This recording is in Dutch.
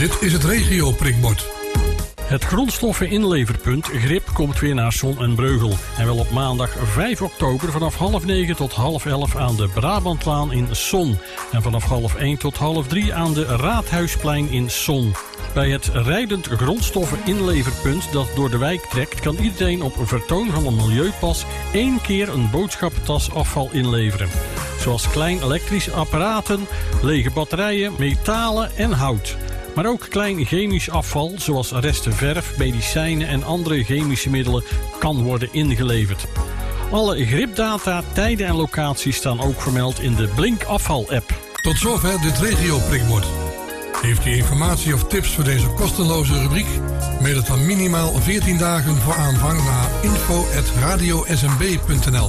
Dit is het regio-prikbord. Het grondstoffeninleverpunt Grip komt weer naar Son en Breugel. En wel op maandag 5 oktober vanaf 8:30 tot 10:30 aan de Brabantlaan in Son. En vanaf 12:30 tot 2:30 aan de Raadhuisplein in Son. Bij het rijdend grondstoffeninleverpunt dat door de wijk trekt, kan iedereen op vertoon van een milieupas 1 keer een boodschappentas afval inleveren. Zoals klein elektrische apparaten, lege batterijen, metalen en hout. Maar ook klein chemisch afval, zoals resten verf, medicijnen en andere chemische middelen, kan worden ingeleverd. Alle gripdata, tijden en locaties staan ook vermeld in de Blink Afval-app. Tot zover dit regio-prikbord. Heeft u informatie of tips voor deze kostenloze rubriek? Mail het dan minimaal 14 dagen voor aanvang naar info@radiosmb.nl.